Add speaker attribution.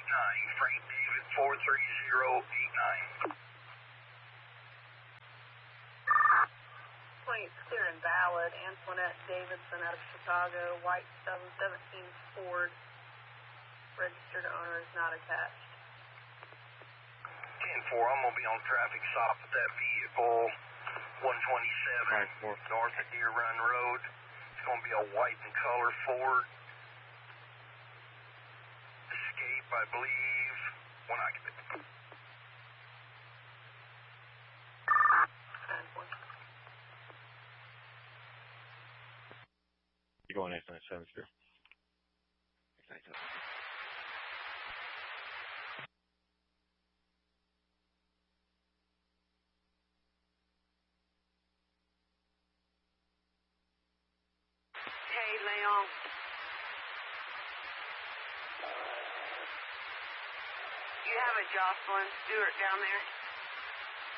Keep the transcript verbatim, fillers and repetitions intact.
Speaker 1: nine, Frank David four three zero eight nine.
Speaker 2: It's clear and valid. Antoinette Davidson out of Chicago, white seven seventeen Ford. Registered owner is not attached.
Speaker 1: ten four, I'm going to be on traffic stop with that vehicle. one twenty-seven north of Deer Run Road. It's going to be a white in color Ford. Escape, I believe. One occupant.
Speaker 3: You going eight nine seven zero.
Speaker 2: Hey, Leon. You have a Jocelyn Stewart down there?